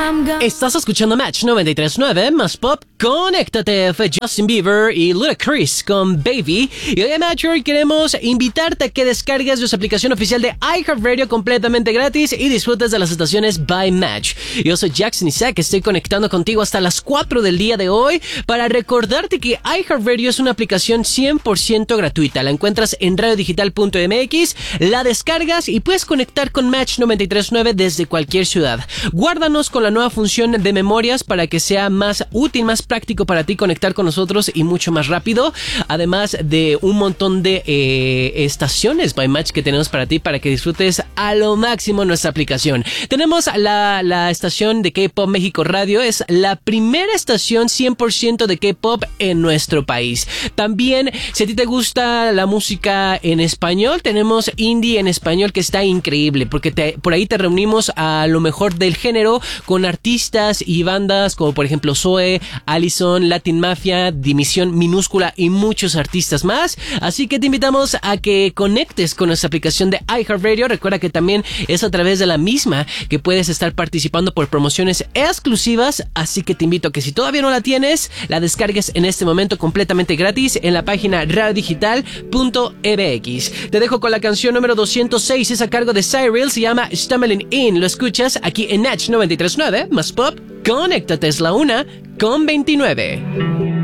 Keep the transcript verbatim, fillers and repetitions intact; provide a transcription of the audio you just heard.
Estás escuchando Match noventa y tres punto nueve más Pop. Conéctate, fue Justin Bieber y Ludacris con Baby. Y hoy en Match hoy queremos invitarte a que descargues nuestra aplicación oficial de iHeartRadio completamente gratis y disfrutes de las estaciones by Match. Yo soy Jackson Isaac, estoy conectando contigo hasta las cuatro del día de hoy para recordarte que iHeartRadio es una aplicación cien por ciento gratuita. La encuentras en radio digital punto m x, la descargas y puedes conectar con Match noventa y tres punto nueve desde cualquier ciudad. Guárdanos con la nueva función de memorias para que sea más útil, más práctico para ti conectar con nosotros y mucho más rápido. Además de un montón de eh, estaciones by Match que tenemos para ti para que disfrutes a lo máximo nuestra aplicación. Tenemos la, la estación de K-Pop México Radio. Es la primera estación cien por ciento de K-Pop en nuestro país. También, si a ti te gusta la música en español, tenemos Indie en español que está increíble porque te, por ahí te reunimos a lo mejor del género con artistas y bandas como por ejemplo Zoe, Allison, Latin Mafia, Dimisión Minúscula y muchos artistas más. Así que te invitamos a que conectes con nuestra aplicación de iHeartRadio. Recuerda que también es a través de la misma que puedes estar participando por promociones exclusivas. Así que te invito a que si todavía no la tienes, la descargues en este momento completamente gratis en la página radio digital punto m x. Te dejo con la canción número doscientos seis, es a cargo de Cyril, se llama Stumbling In. Lo escuchas aquí en Natch noventa y tres punto nueve más Pop. Conéctate, es la una con veintinueve.